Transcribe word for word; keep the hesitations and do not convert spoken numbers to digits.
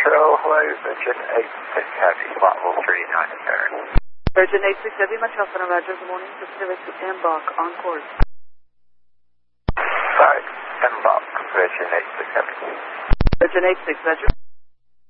Control, hello, Virgin eight six Heavy, flight level three nine is there. Virgin eight six Heavy, Montreal Center, Roger, good morning, Pacific to Embark, on course. Sorry, Embark, Virgin eight six Heavy. Virgin eight six, Roger.